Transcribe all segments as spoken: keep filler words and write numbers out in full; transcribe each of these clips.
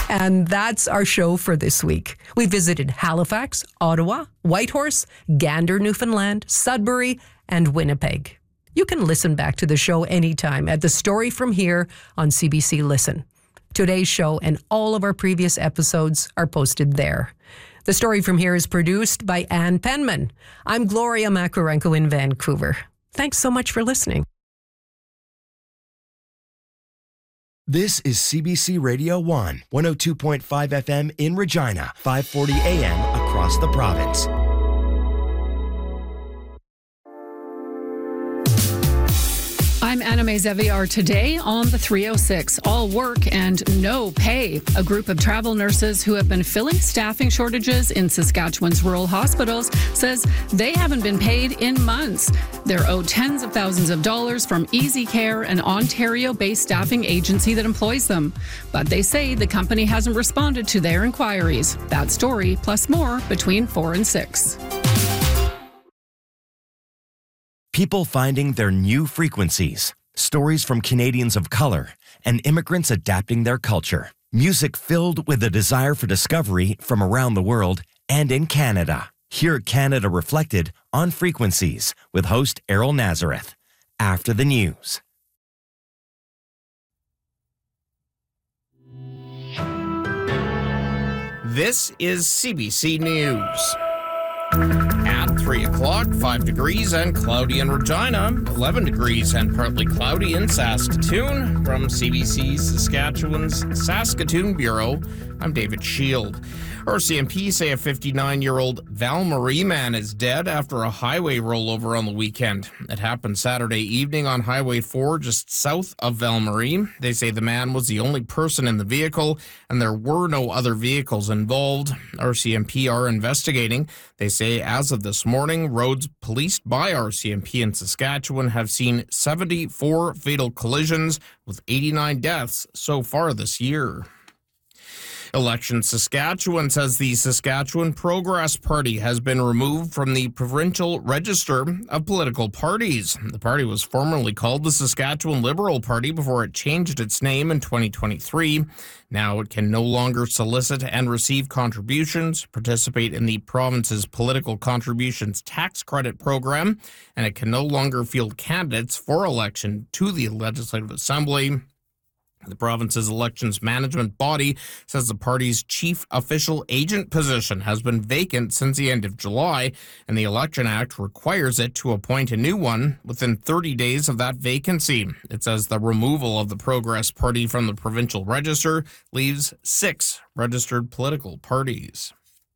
And that's our show for this week. We visited Halifax, Ottawa, Whitehorse, Gander, Newfoundland, Sudbury, and Winnipeg. You can listen back to the show anytime at The Story From Here on C B C Listen. Today's show and all of our previous episodes are posted there. The Story From Here is produced by Ann Penman. I'm Gloria Makarenko in Vancouver. Thanks so much for listening. This is C B C Radio one, one oh two point five F M in Regina, five forty A M across the province. I'm Anna Mazeviar. Today on the three oh six, all work and no pay. A group of travel nurses who have been filling staffing shortages in Saskatchewan's rural hospitals says they haven't been paid in months. They're owed tens of thousands of dollars from Easy Care, an Ontario-based staffing agency that employs them. But they say the company hasn't responded to their inquiries. That story, plus more, between four and six. People finding their new frequencies, stories from Canadians of color, and immigrants adapting their culture. Music filled with a desire for discovery from around the world and in Canada. Hear Canada Reflected on Frequencies with host Errol Nazareth. After the news. This is C B C News. At three o'clock, five degrees and cloudy in Regina, eleven degrees and partly cloudy in Saskatoon. From C B C Saskatchewan's Saskatoon Bureau, I'm David Shield. R C M P say a fifty-nine-year-old Val-Marie man is dead after a highway rollover on the weekend. It happened Saturday evening on Highway four, just south of Val-Marie. They say the man was the only person in the vehicle, and there were no other vehicles involved. R C M P are investigating. They say as of this morning, roads policed by R C M P in Saskatchewan have seen seventy-four fatal collisions, with eighty-nine deaths so far this year. Election Saskatchewan says the Saskatchewan Progress Party has been removed from the provincial register of political parties. The party was formerly called the Saskatchewan Liberal Party before it changed its name in twenty twenty-three. Now it can no longer solicit and receive contributions, participate in the province's political contributions tax credit program, and it can no longer field candidates for election to the Legislative Assembly. The province's elections management body says the party's chief official agent position has been vacant since the end of July, and the Election Act requires it to appoint a new one within thirty days of that vacancy. It says the removal of the Progress Party from the provincial register leaves six registered political parties.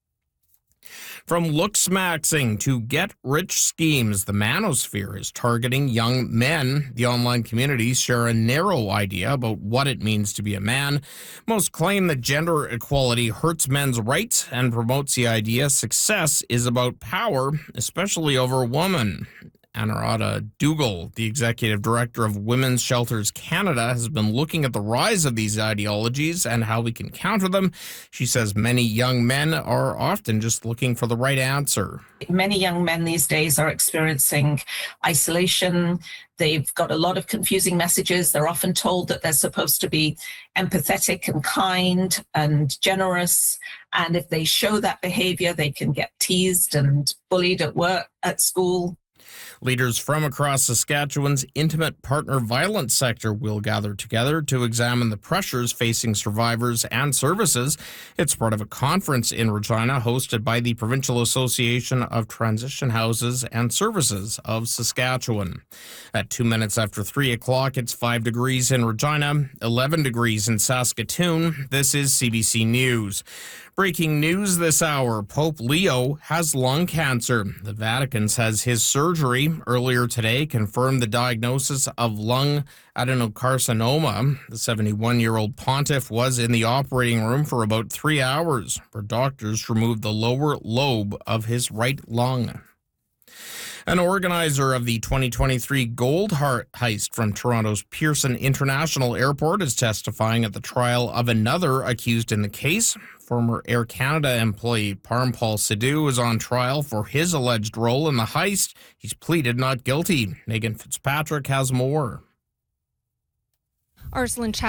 From looks-maxing to get-rich schemes, the manosphere is targeting young men. The online communities share a narrow idea about what it means to be a man. Most claim that gender equality hurts men's rights and promotes the idea success is about power, especially over women. Anuradha Dougal, the executive director of Women's Shelters Canada, has been looking at the rise of these ideologies and how we can counter them. She says many young men are often just looking for the right answer. Many young men these days are experiencing isolation. They've got a lot of confusing messages. They're often told that they're supposed to be empathetic and kind and generous. And if they show that behavior, they can get teased and bullied at work, at school. Leaders from across Saskatchewan's intimate partner violence sector will gather together to examine the pressures facing survivors and services. It's part of a conference in Regina hosted by the Provincial Association of Transition Houses and Services of Saskatchewan. At two minutes after three o'clock, it's five degrees in Regina, eleven degrees in Saskatoon. This is C B C News. Breaking news this hour, Pope Leo has lung cancer. The Vatican says his surgery earlier today confirmed the diagnosis of lung adenocarcinoma. The seventy-one-year-old pontiff was in the operating room for about three hours, where doctors removed the lower lobe of his right lung. An organizer of the twenty twenty-three gold heist from Toronto's Pearson International Airport is testifying at the trial of another accused in the case. Former Air Canada employee Parampal Sidhu is on trial for his alleged role in the heist. He's pleaded not guilty. Megan Fitzpatrick has more. Arslan